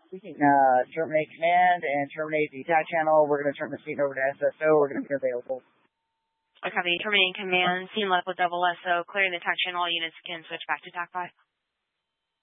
We can terminate command and terminate the attack channel. We're going to turn the scene over to SSO. We're going to be available. I copy. Terminating command. Scene left with double SO. Clearing the attack channel. All units can switch back to TAC 5.